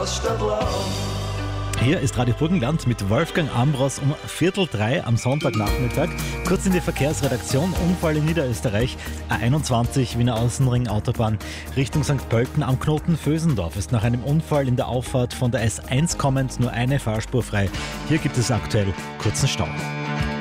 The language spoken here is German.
Haus statt Land. Hier ist Radio Burgenland mit Wolfgang Ambros um 2:45 am Sonntagnachmittag. Kurz in die Verkehrsredaktion. Unfall in Niederösterreich. A21 Wiener Außenring Autobahn Richtung St. Pölten am Knoten Vösendorf ist nach einem Unfall in der Auffahrt von der S1 kommend nur eine Fahrspur frei. Hier gibt es aktuell kurzen Stau.